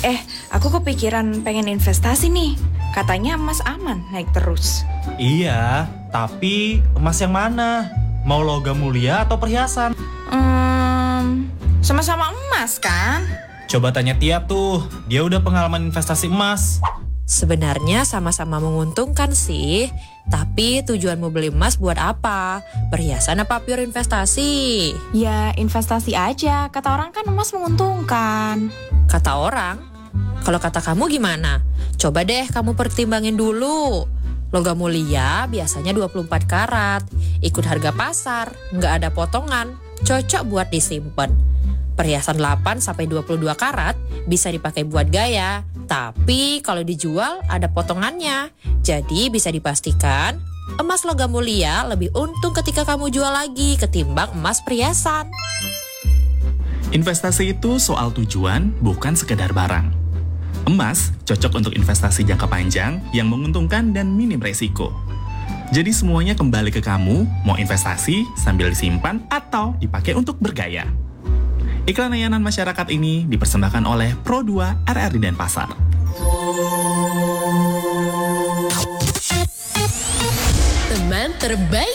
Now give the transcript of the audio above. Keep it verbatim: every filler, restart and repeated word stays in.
Eh, aku kepikiran pengen investasi nih. Katanya emas aman naik terus. Iya, tapi emas yang mana? Mau logam mulia atau perhiasan? Hmm, sama-sama emas kan? Coba tanya Tia tuh, dia udah pengalaman investasi emas. Sebenarnya sama-sama menguntungkan sih, tapi tujuanmu beli emas buat apa? Perhiasan apa pure investasi? Ya investasi aja, kata orang kan emas menguntungkan. Kata orang? Kalau kata kamu gimana? Coba deh kamu pertimbangin dulu. Logam mulia biasanya dua puluh empat karat, ikut harga pasar, nggak ada potongan, cocok buat disimpan. Perhiasan delapan sampai dua puluh dua karat bisa dipakai buat gaya, tapi kalau dijual ada potongannya. Jadi bisa dipastikan emas logam mulia lebih untung ketika kamu jual lagi ketimbang emas perhiasan. Investasi itu soal tujuan, bukan sekedar barang. Emas cocok untuk investasi jangka panjang yang menguntungkan dan minim resiko. Jadi semuanya kembali ke kamu, mau investasi sambil disimpan atau dipakai untuk bergaya. Iklan layanan masyarakat ini dipersembahkan oleh Pro dua R R I Denpasar. Teman terbaik